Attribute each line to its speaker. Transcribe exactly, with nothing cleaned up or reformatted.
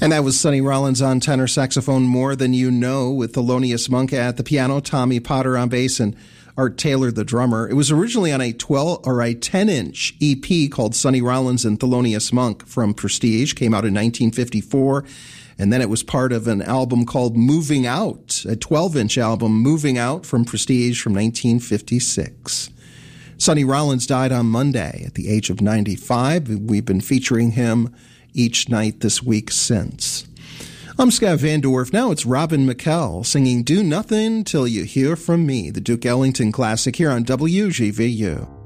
Speaker 1: And that was Sonny Rollins on tenor saxophone, More Than You Know, with Thelonious Monk at the piano, Tommy Potter on bass, and Art Taylor, the drummer. It was originally on a twelve or a ten-inch E P called Sonny Rollins and Thelonious Monk from Prestige. Came out in nineteen fifty-four. And then it was part of an album called Moving Out, a twelve-inch album, Moving Out, from Prestige from nineteen fifty-six. Sonny Rollins died on Monday at the age of ninety-five. We've been featuring him each night this week since. I'm Scott Van Dorf. Now it's Robin McKell singing Do Nothing Till You Hear From Me, the Duke Ellington classic here on W G V U.